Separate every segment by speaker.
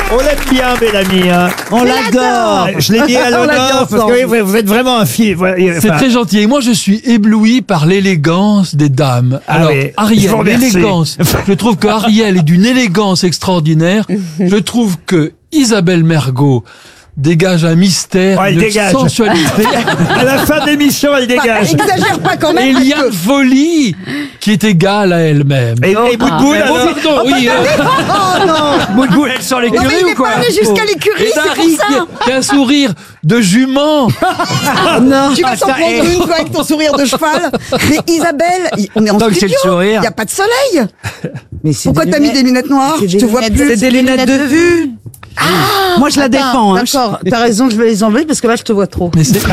Speaker 1: On l'aime bien, Bellamy. Hein.
Speaker 2: On l'adore.
Speaker 1: Je l'ai mis à l'honneur parce que oui, vous êtes vraiment un fille.
Speaker 3: C'est très gentil. Et moi, je suis ébloui par l'élégance des dames. Alors,
Speaker 1: oui, je
Speaker 3: Ariel,
Speaker 1: vous remercie.
Speaker 3: l'élégance. Je trouve que Ariel est d'une élégance extraordinaire. Je trouve que Isabelle Mergo dégage un mystère,
Speaker 1: Elle
Speaker 3: une
Speaker 1: dégage.
Speaker 3: sensualité.
Speaker 1: À la fin de l'émission, elle dégage.
Speaker 4: Exagère pas quand
Speaker 3: Et
Speaker 4: même.
Speaker 3: il y a une folie qui est égale à elle-même.
Speaker 1: Et Boutboul,
Speaker 3: Oh,
Speaker 1: alors
Speaker 3: pardon, oui.
Speaker 4: Oh non.
Speaker 3: Boutboul, elle sort
Speaker 4: Non,
Speaker 3: l'écurie
Speaker 4: mais il
Speaker 3: ou
Speaker 4: n'est
Speaker 3: quoi
Speaker 4: pas allé jusqu'à l'écurie,
Speaker 3: Et
Speaker 4: c'est
Speaker 3: Harry
Speaker 4: pour ça.
Speaker 3: qui a un sourire de jument.
Speaker 2: Non.
Speaker 4: Tu vas s'en prendre une, toi, avec ton sourire de cheval. Mais Isabelle, on est en
Speaker 5: Tant que c'est
Speaker 4: studio.
Speaker 5: le sourire.
Speaker 4: Il n'y a pas de soleil.
Speaker 2: Mais c'est
Speaker 4: Pourquoi
Speaker 2: des
Speaker 4: t'as mis des lunettes noires?
Speaker 2: c'est
Speaker 4: Je
Speaker 2: des
Speaker 4: te vois
Speaker 2: lunettes
Speaker 4: plus.
Speaker 2: C'est des lunettes de vue. Moi, je la défends. Hein.
Speaker 6: D'accord, t'as raison, je vais les enlever parce que là, je te vois trop.
Speaker 3: Mais c'est...
Speaker 4: Non,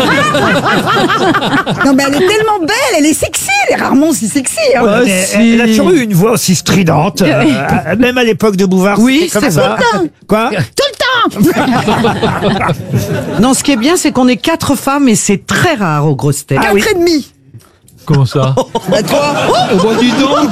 Speaker 4: mais elle est tellement belle, elle est sexy, elle est rarement aussi sexy. Hein.
Speaker 1: Elle a toujours eu une voix aussi stridente, même à l'époque de Bouvard.
Speaker 2: Oui,
Speaker 1: c'était comme
Speaker 2: c'est
Speaker 1: ça. Quoi?
Speaker 2: Non, ce qui est bien, c'est qu'on est 4 femmes et c'est très rare aux grosses têtes.
Speaker 4: 4 et demi.
Speaker 3: Comment ça?
Speaker 4: Bah, toi.
Speaker 3: Oh, bah, dis donc.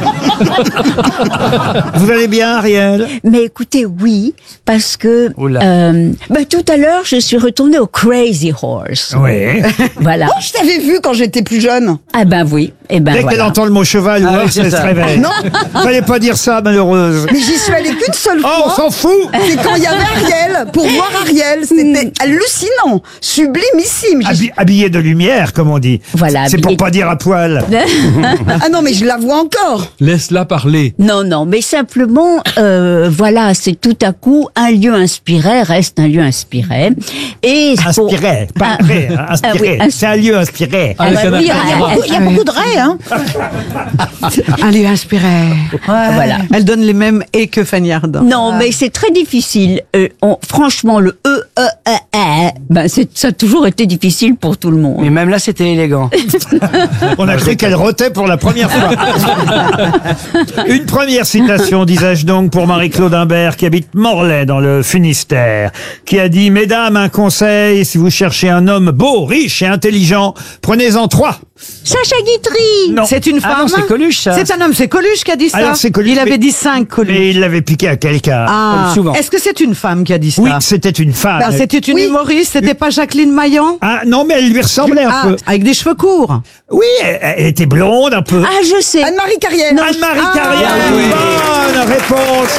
Speaker 1: Vous allez bien, Ariel?
Speaker 7: Mais écoutez, oui, parce que
Speaker 5: Oula.
Speaker 7: tout à l'heure, je suis retournée au Crazy Horse.
Speaker 1: Oui.
Speaker 7: Voilà.
Speaker 4: Oh, je t'avais vu quand j'étais plus jeune.
Speaker 7: Ah ben oui. Eh ben
Speaker 1: Dès qu'elle
Speaker 7: voilà.
Speaker 1: entend le mot cheval ou
Speaker 5: Ah oui,
Speaker 1: horse,
Speaker 5: c'est
Speaker 1: elle se
Speaker 5: ça.
Speaker 1: réveille.
Speaker 4: Non.
Speaker 1: Fallait pas dire ça, malheureuse.
Speaker 4: Mais j'y suis allée qu'une seule
Speaker 1: Oh, on
Speaker 4: fois.
Speaker 1: s'en fout!
Speaker 4: C'est quand il y avait Ariel, pour voir Ariel. C'était hallucinant, sublimissime.
Speaker 1: Habillée de lumière, comme on dit.
Speaker 7: Voilà,
Speaker 1: C'est pour
Speaker 7: habillée-
Speaker 1: pas dire à poil.
Speaker 4: Ah non, mais je la vois encore.
Speaker 3: Laisse-la parler.
Speaker 7: Non, mais simplement, voilà, c'est tout à coup un lieu inspiré reste un lieu inspiré. Et pour-
Speaker 1: Inspiré, pas
Speaker 7: Ah,
Speaker 1: vrai, hein, inspiré.
Speaker 7: oui,
Speaker 1: C'est un lieu inspiré.
Speaker 3: Avec un
Speaker 7: oui,
Speaker 3: appareil.
Speaker 6: Il y a beaucoup de raies, hein.
Speaker 2: Un lieu inspiré.
Speaker 7: Voilà.
Speaker 2: Elle donne les mêmes et que Fanny Ardant.
Speaker 7: Non, mais c'est très difficile. Franchement, le ça a toujours été difficile pour tout le monde.
Speaker 5: Mais même là, c'était élégant.
Speaker 1: On a cru qu'elle rotait pour la première fois. Une première citation, disais-je donc, pour Marie-Claude Imbert, qui habite Morlaix, dans le Finistère, qui a dit « Mesdames, un conseil, si vous cherchez un homme beau, riche et intelligent, prenez-en 3.
Speaker 7: Sacha Guitry.
Speaker 1: Non.
Speaker 2: C'est une femme.
Speaker 5: Ah non, c'est Coluche, ça.
Speaker 2: C'est un homme, c'est Coluche qui a dit ça.
Speaker 1: Alors, c'est Coluche,
Speaker 2: Il avait
Speaker 1: mais-
Speaker 2: dit 5 Coluche.
Speaker 1: Mais il l'avait piqué à quelqu'un.
Speaker 2: Ah,
Speaker 5: comme souvent.
Speaker 2: est-ce que c'est une femme qui a dit ça?
Speaker 1: Oui, c'était une femme.
Speaker 2: Ben, c'était une humoriste, c'était pas Jacqueline Maillan?
Speaker 1: Ah non, mais elle lui ressemblait un
Speaker 2: Ah,
Speaker 1: peu.
Speaker 2: avec des cheveux courts.
Speaker 1: Oui, elle était blonde un peu.
Speaker 7: Ah, je sais.
Speaker 4: Anne-Marie Carrière.
Speaker 1: Anne-Marie Carrière, bonne réponse.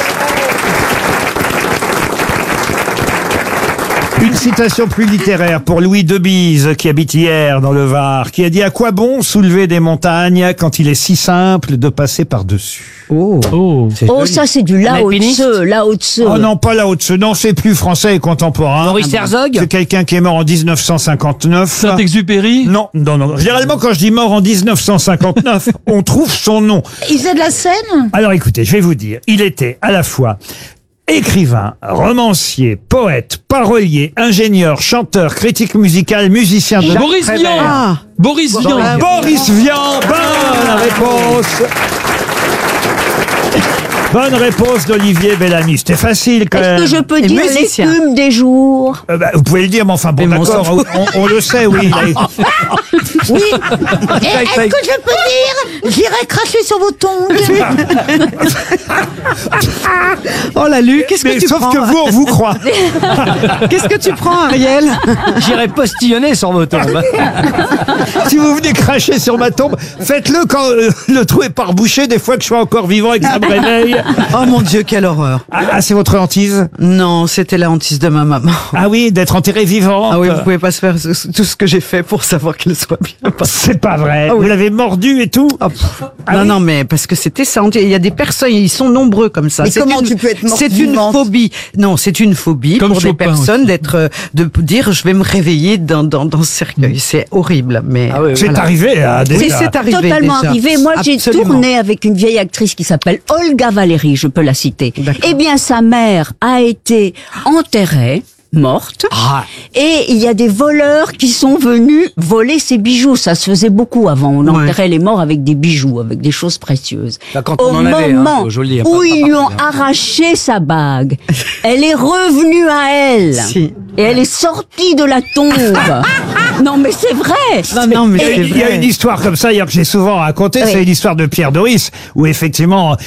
Speaker 1: Une citation plus littéraire pour Louis Debise, qui habite hier dans le Var, qui a dit « À quoi bon soulever des montagnes quand il est si simple de passer par-dessus
Speaker 2: Oh.
Speaker 3: Oh.
Speaker 7: Oh, ça, c'est du Lao
Speaker 5: alpiniste.
Speaker 7: Tse, Lao Tse. »
Speaker 1: Oh non, pas là haut non, c'est plus français et contemporain.
Speaker 5: Maurice Herzog.
Speaker 1: C'est quelqu'un qui est mort en 1959.
Speaker 3: Saint-Exupéry.
Speaker 1: Non. Généralement, quand je dis mort en 1959, on trouve son nom.
Speaker 6: Il faisait de la scène.
Speaker 1: Alors écoutez, je vais vous dire, il était à la fois écrivain, romancier, poète, parolier, ingénieur, chanteur, critique musical, musicien de...
Speaker 3: Boris Vian.
Speaker 2: Ah.
Speaker 3: Boris Vian.
Speaker 1: Boris Vian, bonne réponse. Bonne réponse d'Olivier Bellamy. C'était facile quand même.
Speaker 7: Est-ce que je peux
Speaker 2: Et
Speaker 7: dire
Speaker 2: musicien.
Speaker 7: l'écume des jours?
Speaker 1: Vous pouvez le dire, mais enfin bon,
Speaker 2: Mais mon
Speaker 1: d'accord, on le sait, oui.
Speaker 6: Oui. Est-ce que je peux dire j'irai cracher sur vos tongs?
Speaker 2: Oh la Lu, qu'est-ce que
Speaker 1: Mais
Speaker 2: tu
Speaker 1: sauf
Speaker 2: prends?
Speaker 1: que vous, on vous croit.
Speaker 2: Qu'est-ce que tu prends, Ariel?
Speaker 5: J'irai postillonner sur vos tombes.
Speaker 1: Si vous venez cracher sur ma tombe, faites-le quand le trou est pas rebouché, des fois que je suis encore vivant et que ça me réveille.
Speaker 2: Oh mon Dieu, quelle horreur.
Speaker 1: Ah, c'est votre hantise?
Speaker 2: Non, c'était la hantise de ma maman.
Speaker 1: Ah oui, d'être enterré vivant.
Speaker 2: Ah oui, vous pouvez pas se faire tout ce que j'ai fait pour savoir qu'elle soit bien passée.
Speaker 1: C'est pas vrai.
Speaker 2: Ah oui.
Speaker 1: Vous l'avez mordu et tout.
Speaker 2: Ah, pff.
Speaker 1: Ah
Speaker 2: non,
Speaker 1: oui.
Speaker 2: non, mais parce que c'était ça. Il y a des personnes, ils sont nombreux comme ça.
Speaker 4: Mais
Speaker 2: C'est
Speaker 4: comment tu peux être morte
Speaker 2: C'est une
Speaker 4: vivante?
Speaker 2: phobie. Non, c'est une phobie
Speaker 3: Comme
Speaker 2: pour des
Speaker 3: Chopin
Speaker 2: personnes d'être, de dire, je vais me réveiller dans ce cercueil. C'est horrible, mais.
Speaker 5: Ah oui, oui.
Speaker 1: C'est
Speaker 2: voilà.
Speaker 1: arrivé, hein,
Speaker 2: Oui,
Speaker 1: déjà.
Speaker 2: c'est arrivé.
Speaker 7: Totalement
Speaker 2: déjà.
Speaker 7: arrivé. Moi, j'ai
Speaker 2: Absolument.
Speaker 7: tourné avec une vieille actrice qui s'appelle Olga Valéry, je peux la citer.
Speaker 2: D'accord.
Speaker 7: Eh bien, sa mère a été enterrée, morte,
Speaker 5: Ah.
Speaker 7: et il y a des voleurs qui sont venus voler ses bijoux. Ça se faisait beaucoup avant. On
Speaker 2: Ouais.
Speaker 7: enterrait les morts avec des bijoux, avec des choses précieuses.
Speaker 5: Bah, quand
Speaker 7: Au
Speaker 5: on en avait, hein,
Speaker 7: moment
Speaker 5: je le dis,
Speaker 7: où
Speaker 5: pas-
Speaker 7: ils
Speaker 5: pas
Speaker 7: lui ont
Speaker 5: particulièrement.
Speaker 7: arraché sa bague, elle est revenue à elle.
Speaker 2: Si.
Speaker 7: Et elle est sortie de la tombe. Non, mais c'est vrai.
Speaker 2: Non, mais c'est
Speaker 1: Il y a
Speaker 2: vrai.
Speaker 1: une histoire comme ça, hier, que j'ai souvent racontée,
Speaker 7: Oui.
Speaker 1: c'est l'histoire de Pierre Doris, où effectivement,